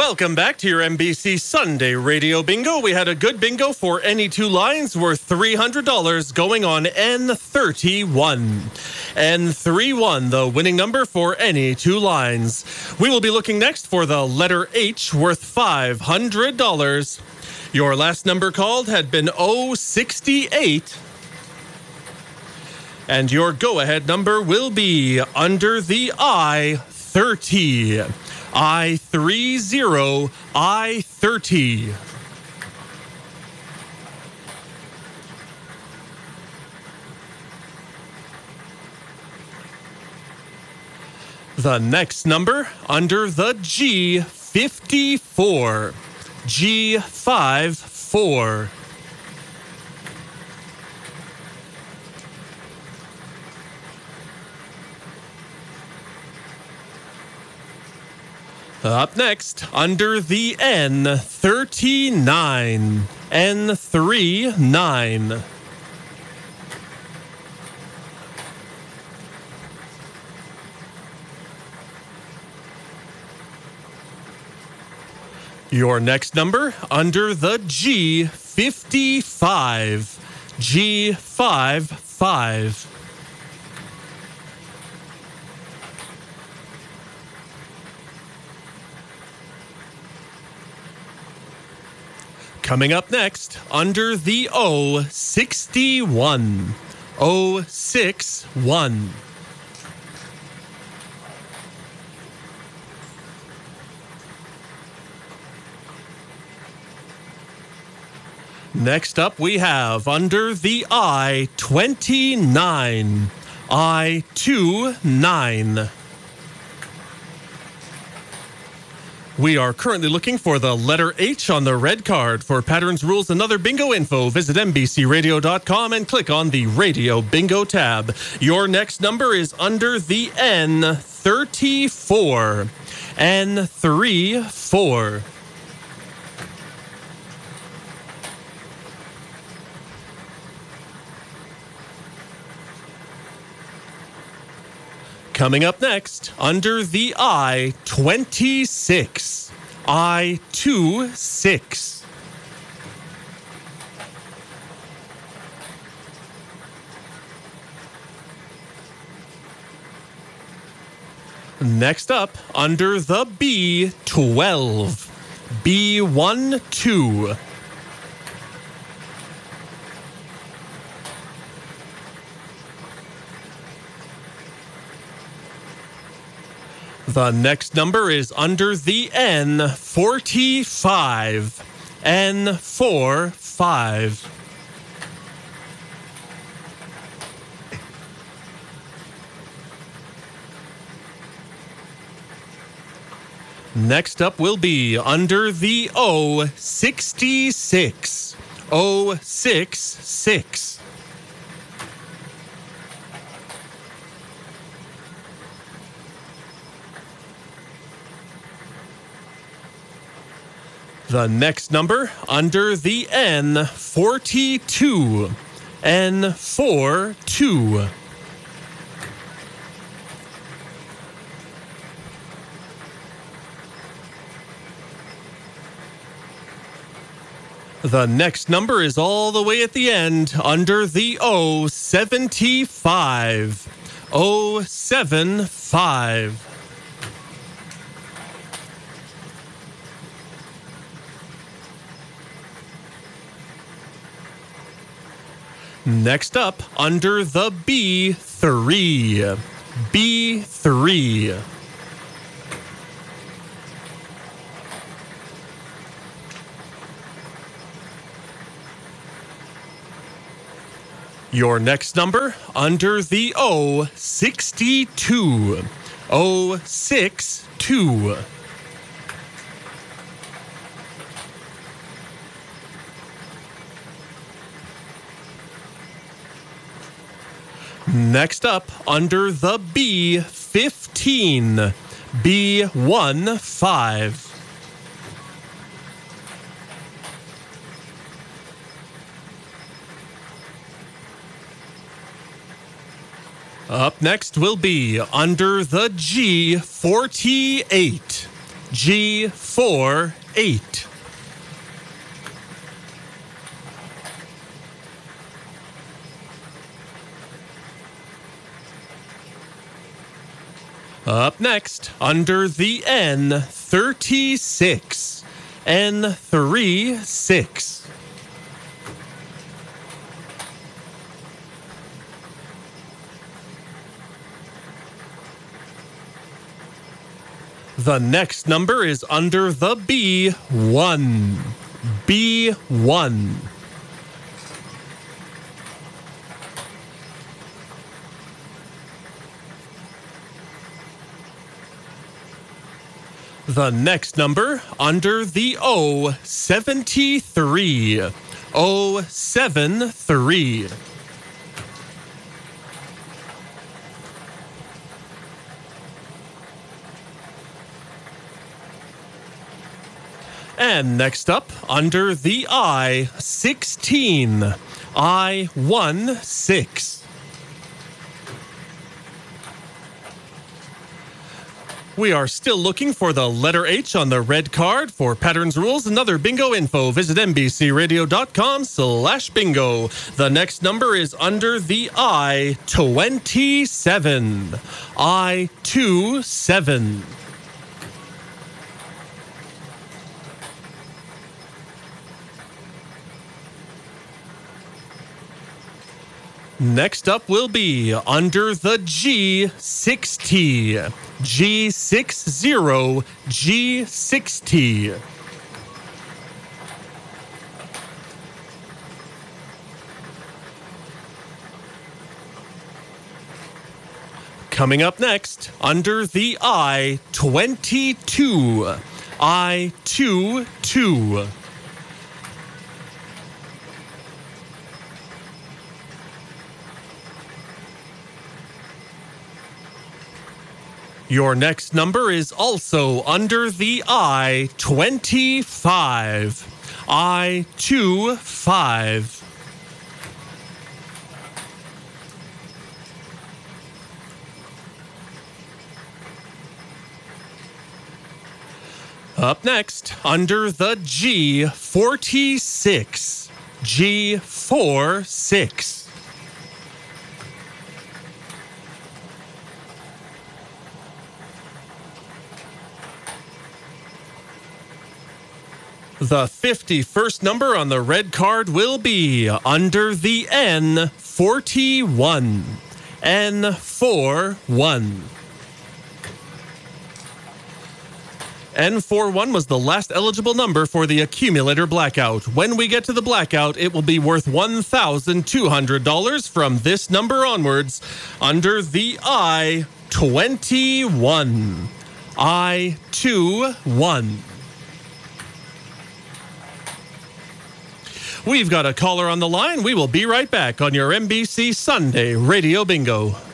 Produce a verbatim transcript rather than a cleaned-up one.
Welcome back to your N B C Sunday Radio Bingo. We had a good bingo for any two lines worth three hundred dollars going on N thirty-one. N thirty-one, the winning number for any two lines. We will be looking next for the letter H worth five hundred dollars. Your last number called had been oh sixty-eight. And your go-ahead number will be under the I thirty. I thirty, I thirty. The next number under the G fifty-four. G fifty-four. Up next, under the N thirty-nine. N thirty-nine. Your next number, under the G fifty-five. G fifty-five. Coming up next, under the O sixty-one. O sixty-one. Next up, we have under the I twenty-nine. I twenty-nine. We are currently looking for the letter H on the red card. For patterns, rules, and other bingo info, visit N B C radio dot com and click on the Radio Bingo tab. Your next number is under the N thirty-four. N thirty-four. Coming up next, under the I twenty-six. I twenty-six. Next up, under the B twelve. B twelve. The next number is under the N forty-five. N forty-five. Next up will be under the O sixty-six. O sixty-six. The next number under the N forty-two. N forty-two. The next number is all the way at the end under the O seventy-five. O seventy-five. Next up, under the B three. B three. Your next number, under the O sixty-two. O sixty-two. Next up, under the B fifteen. B fifteen. Up next will be under the G forty-eight. G four eight. Up next, under the N thirty-six. N thirty-six. The next number is under the B one. B one. The next number under the O seventy-three. O seventy-three. And next up, under the I sixteen. I sixteen. We are still looking for the letter H on the red card. For patterns, rules, and other bingo info, visit nbcradio.com slash bingo. The next number is under the I twenty-seven. I twenty-seven. Next up will be under the G sixty. G sixty. G sixty. Coming up next, under the I twenty-two. I twenty-two. Your next number is also under the I twenty-five. I twenty-five. Up next, under the G forty-six. G forty-six. The fifty-first number on the red card will be under the N forty-one. N forty-one. N forty-one was the last eligible number for the accumulator blackout. When we get to the blackout, it will be worth one thousand two hundred dollars from this number onwards under the I twenty-one. I twenty-one. We've got a caller on the line. We will be right back on your N B C Sunday Radio Bingo.